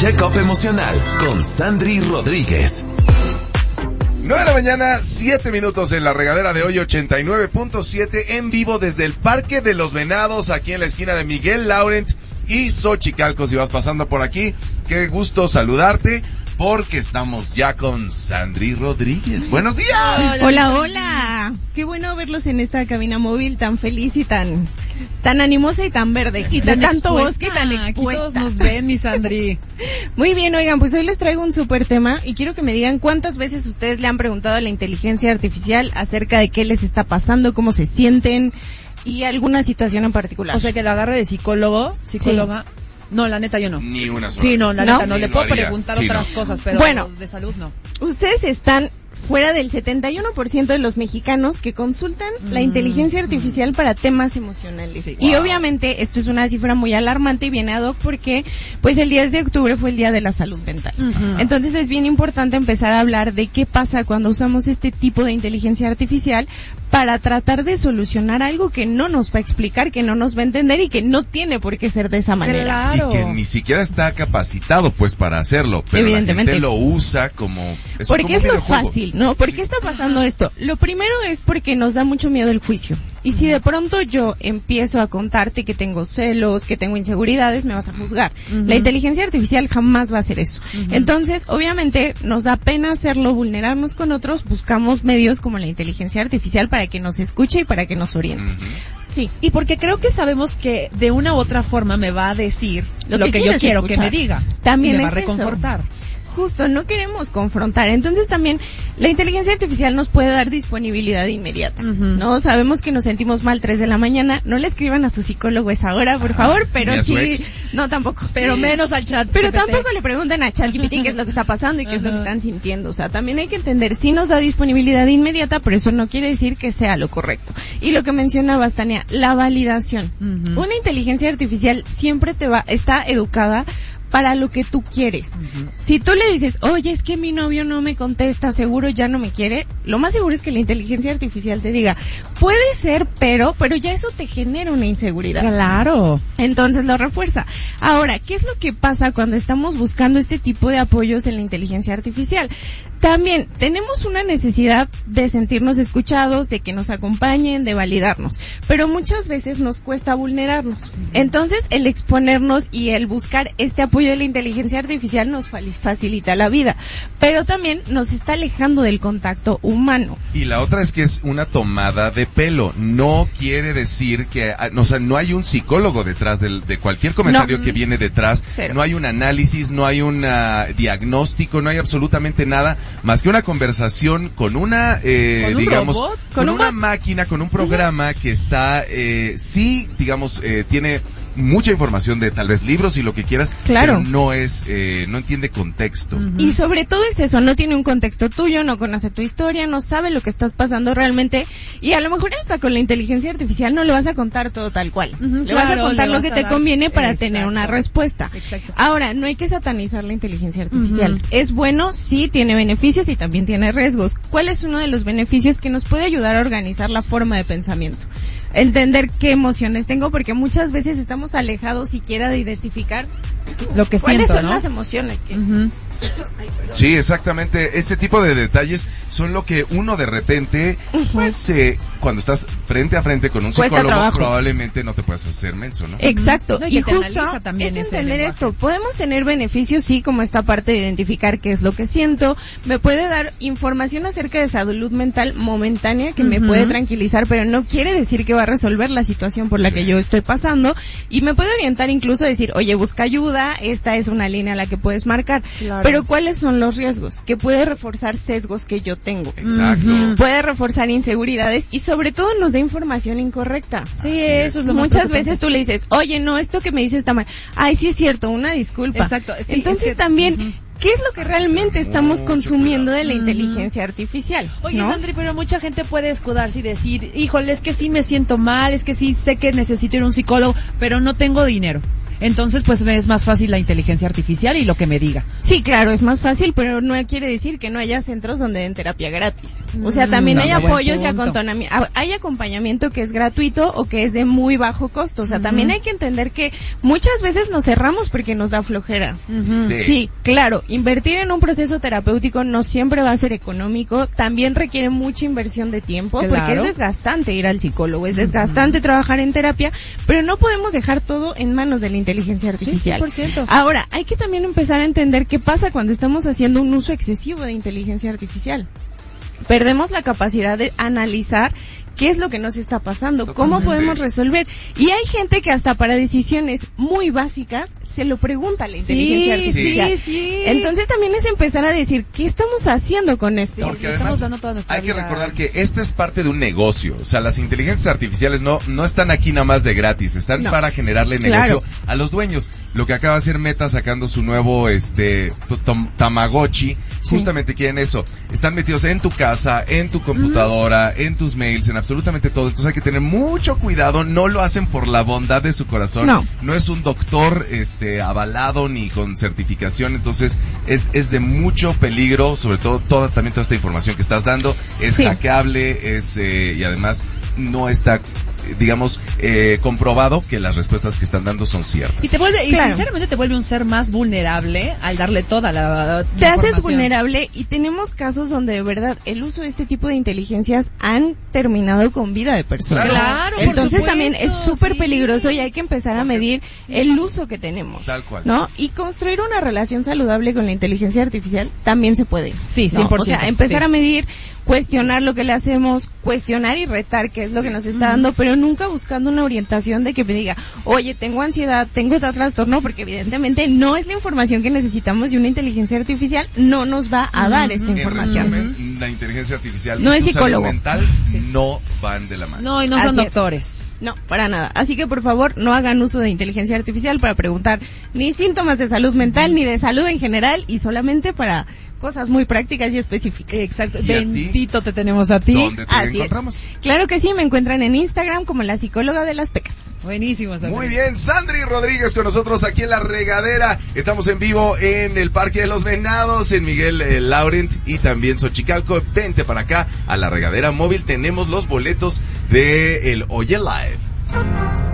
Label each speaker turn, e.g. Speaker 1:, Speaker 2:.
Speaker 1: Check-up emocional con Sandry Rodríguez.
Speaker 2: 9 de la mañana, 7 minutos en la regadera de hoy, 89.7 en vivo desde el Parque de los Venados, aquí en la esquina de Miguel Laurent y Xochicalco. Si vas pasando por aquí, qué gusto saludarte, porque estamos ya con Sandry Rodríguez. ¡Buenos días!
Speaker 3: Hola, hola. Qué bueno verlos en esta cabina móvil tan feliz y tan animosa y tan verde. Y tan tanto bosque, tan expuesta.
Speaker 4: Aquí todos nos ven, mi Sandry.
Speaker 3: Muy bien, oigan, pues hoy les traigo un súper tema y quiero que me digan cuántas veces ustedes le han preguntado a la inteligencia artificial acerca de qué les está pasando, cómo se sienten y alguna situación en particular.
Speaker 4: O sea, que la agarre de psicóloga. Sí. No, la neta yo no.
Speaker 2: Ni una sola.
Speaker 4: Sí, no, la neta no.
Speaker 2: Ni
Speaker 4: Le
Speaker 2: lo
Speaker 4: puedo
Speaker 2: haría.
Speaker 4: preguntar
Speaker 2: Sí,
Speaker 4: otras
Speaker 2: no.
Speaker 4: cosas, pero
Speaker 3: bueno,
Speaker 4: de salud no.
Speaker 3: Ustedes están fuera del 71% de los mexicanos que consultan la inteligencia artificial para temas emocionales.
Speaker 4: Sí.
Speaker 3: Y
Speaker 2: Wow.
Speaker 3: obviamente esto es una cifra muy alarmante y viene ad hoc porque pues el 10 de octubre fue el Día de la Salud Mental. Entonces es bien importante empezar a hablar de qué pasa cuando usamos este tipo de inteligencia artificial para tratar de solucionar algo que no nos va a explicar, que no nos va a entender y que no tiene por qué ser de esa manera.
Speaker 4: Claro.
Speaker 2: Y que ni siquiera está capacitado pues para hacerlo, pero
Speaker 3: Evidentemente.
Speaker 2: la gente lo usa como...
Speaker 3: Porque
Speaker 2: como
Speaker 3: es
Speaker 2: un
Speaker 3: lo
Speaker 2: videojuego.
Speaker 3: fácil, ¿no? ¿Por qué está pasando esto? Lo primero es porque nos da mucho miedo el juicio. Y si de pronto yo empiezo a contarte que tengo celos, que tengo inseguridades, me vas a juzgar. La inteligencia artificial jamás va a hacer eso. Entonces, obviamente, nos da pena hacerlo, vulnerarnos con otros, buscamos medios como la inteligencia artificial para que nos escuche y para que nos oriente. Sí.
Speaker 4: Y porque creo que sabemos que de una u otra forma me va a decir lo que yo
Speaker 3: quieres
Speaker 4: quiero
Speaker 3: escuchar.
Speaker 4: que me diga.
Speaker 3: También
Speaker 4: me va a
Speaker 3: es eso.
Speaker 4: reconfortar.
Speaker 3: Justo, no queremos confrontar. Entonces también la inteligencia artificial nos puede dar disponibilidad inmediata, ¿no? Sabemos que nos sentimos mal 3 de la mañana. No le escriban a su psicólogo esa hora, por favor, pero
Speaker 2: ni a su
Speaker 3: sí...
Speaker 2: ex.
Speaker 3: No, tampoco.
Speaker 4: Pero menos al chat.
Speaker 3: Pero
Speaker 4: GPT.
Speaker 3: tampoco le pregunten a ChatGPT qué es lo que está pasando y qué es lo que están sintiendo. O sea, también hay que entender, sí nos da disponibilidad inmediata, pero eso no quiere decir que sea lo correcto. Y lo que mencionabas, Tania, la validación. Una inteligencia artificial siempre está educada para lo que tú quieres. Si tú le dices, oye, es que mi novio no me contesta, seguro ya no me quiere, lo más seguro es que la inteligencia artificial te diga, puede ser, pero ya eso te genera una inseguridad.
Speaker 4: Claro.
Speaker 3: Entonces lo refuerza. Ahora, ¿qué es lo que pasa cuando estamos buscando este tipo de apoyos en la inteligencia artificial? También tenemos una necesidad de sentirnos escuchados, de que nos acompañen, de validarnos, pero muchas veces nos cuesta vulnerarnos. Entonces, el exponernos y el buscar este apoyo de la inteligencia artificial nos facilita la vida, pero también nos está alejando del contacto humano.
Speaker 2: Y la otra es que es una tomada de pelo. No quiere decir que, o sea, no hay un psicólogo detrás de cualquier comentario que viene detrás.
Speaker 3: Cero.
Speaker 2: No hay un análisis, no hay un diagnóstico, no hay absolutamente nada más que una conversación con una,
Speaker 4: ¿Con un
Speaker 2: digamos,
Speaker 4: robot?
Speaker 2: con
Speaker 3: ¿Con un
Speaker 2: una
Speaker 3: bot?
Speaker 2: máquina, con un programa que está, sí, digamos, tiene mucha información de tal vez libros y lo que quieras,
Speaker 3: Claro.
Speaker 2: pero no es, no entiende contexto.
Speaker 3: Y sobre todo es eso, no tiene un contexto tuyo, no conoce tu historia, no sabe lo que estás pasando realmente, y a lo mejor hasta con la inteligencia artificial no le vas a contar todo tal cual. Le vas a
Speaker 4: claro,
Speaker 3: contar
Speaker 4: le
Speaker 3: lo
Speaker 4: vas
Speaker 3: que
Speaker 4: a
Speaker 3: te
Speaker 4: dar-
Speaker 3: conviene para
Speaker 4: Exacto.
Speaker 3: tener una respuesta.
Speaker 4: Exacto.
Speaker 3: Ahora, no hay que satanizar la inteligencia artificial. Es bueno, sí, tiene beneficios y también tiene riesgos. ¿Cuál es uno de los beneficios que nos puede ayudar a organizar la forma de pensamiento? Entender qué emociones tengo, porque muchas veces estamos alejados siquiera de identificar
Speaker 4: Lo que
Speaker 3: cuáles
Speaker 4: siento,
Speaker 3: son
Speaker 4: ¿no?
Speaker 3: las emociones que...
Speaker 2: Sí, exactamente. Ese tipo de detalles son lo que uno de repente, pues, cuando estás frente a frente con un
Speaker 3: Cuesta
Speaker 2: psicólogo,
Speaker 3: trabajo.
Speaker 2: probablemente no te puedes hacer menso, ¿no?
Speaker 3: Exacto,
Speaker 4: No, y
Speaker 3: y
Speaker 4: que te
Speaker 3: justo
Speaker 4: analiza también
Speaker 3: es
Speaker 4: ese
Speaker 3: entender
Speaker 4: lenguaje.
Speaker 3: esto. Podemos tener beneficios, sí, como esta parte de identificar qué es lo que siento. Me puede dar información acerca de salud mental momentánea que me puede tranquilizar, pero no quiere decir que va a resolver la situación por la que yo estoy pasando. Y me puede orientar incluso a decir, oye, busca ayuda, esta es una línea a la que puedes marcar.
Speaker 4: Claro.
Speaker 3: Pero ¿cuáles son los riesgos? Que puede reforzar sesgos que yo tengo.
Speaker 2: Exacto.
Speaker 3: Puede reforzar inseguridades y sobre todo nos da información incorrecta.
Speaker 4: Sí,
Speaker 2: Así
Speaker 4: eso es lo más
Speaker 3: Muchas
Speaker 4: preocupante.
Speaker 3: veces tú le dices, oye, no, esto que me dices está mal. Ay, sí es cierto, una disculpa.
Speaker 4: Exacto, sí,
Speaker 3: Entonces
Speaker 4: es que-
Speaker 3: también, ¿qué es lo que realmente estamos
Speaker 2: Mucho
Speaker 3: consumiendo
Speaker 2: cuidado.
Speaker 3: de la inteligencia artificial?
Speaker 4: Oye,
Speaker 3: ¿no?
Speaker 4: Sandry, pero mucha gente puede escudarse y decir, híjole, es que sí me siento mal, es que sí sé que necesito ir a un psicólogo, pero no tengo dinero. Entonces, pues es más fácil la inteligencia artificial y lo que me diga.
Speaker 3: Sí, claro, es más fácil, pero no quiere decir que no haya centros donde den terapia gratis. O sea, también hay apoyos y hay acompañamiento que es gratuito o que es de muy bajo costo. O sea, también hay que entender que muchas veces nos cerramos porque nos da flojera. Sí, claro, invertir en un proceso terapéutico no siempre va a ser económico, también requiere mucha inversión de tiempo, porque es desgastante ir al psicólogo, es desgastante trabajar en terapia, pero no podemos dejar todo en manos de la inteligencia artificial.
Speaker 4: 100%.
Speaker 3: Ahora, hay que también empezar a entender qué pasa cuando estamos haciendo un uso excesivo de inteligencia artificial. Perdemos la capacidad de analizar qué es lo que nos está pasando, cómo podemos resolver. Y hay gente que hasta para decisiones muy básicas se lo pregunta a la inteligencia artificial. Entonces también es empezar a decir, ¿qué estamos haciendo con esto?
Speaker 2: Porque además hay que recordar que esta es parte de un negocio. O sea, las inteligencias artificiales no están aquí nada más de gratis, están para generarle negocio a los dueños. Lo que acaba de hacer Meta sacando su nuevo Tamagotchi, justamente quieren eso. Están metidos en tu casa, en tu computadora, en tus mails, en absolutamente todo. Entonces hay que tener mucho cuidado. No lo hacen por la bondad de su corazón. No es un doctor avalado ni con certificación. Entonces es de mucho peligro, sobre todo también toda esta información que estás dando es hackeable, y además no está, digamos, comprobado que las respuestas que están dando son ciertas.
Speaker 4: Y sinceramente te vuelve un ser más vulnerable al darle toda la
Speaker 3: te haces vulnerable, y tenemos casos donde de verdad el uso de este tipo de inteligencias han terminado con vida de personas.
Speaker 4: Claro,
Speaker 3: entonces también es súper peligroso y hay que empezar a medir el uso que tenemos.
Speaker 2: Tal cual.
Speaker 3: ¿No? Y construir una relación saludable con la inteligencia artificial también se puede.
Speaker 4: Sí, 100%.
Speaker 3: O sea, empezar a medir, cuestionar lo que le hacemos, cuestionar y retar qué es lo que nos está dando, pero nunca buscando una orientación de que me diga, oye, tengo ansiedad, tengo tal trastorno, porque evidentemente no es la información que necesitamos y una inteligencia artificial no nos va a dar esta información.
Speaker 2: En resumen, la inteligencia artificial
Speaker 3: no es
Speaker 2: y tu
Speaker 3: psicólogo.
Speaker 2: salud mental no van de la mano.
Speaker 4: No, y no son doctores.
Speaker 3: No, para nada. Así que por favor no hagan uso de inteligencia artificial para preguntar ni síntomas de salud mental ni de salud en general, y solamente para cosas muy prácticas y específicas.
Speaker 4: Exacto. Bendito te tenemos a ti.
Speaker 2: ¿Dónde te encontramos?
Speaker 3: Claro que sí, me encuentran en Instagram como la psicóloga de las pecas.
Speaker 4: Buenísimo, Sandri.
Speaker 2: Muy bien, Sandri Rodríguez con nosotros aquí en La Regadera. Estamos en vivo en el Parque de los Venados, en Miguel Laurent y también Xochicalco. Vente para acá a La Regadera Móvil. Tenemos los boletos de el Oye Live.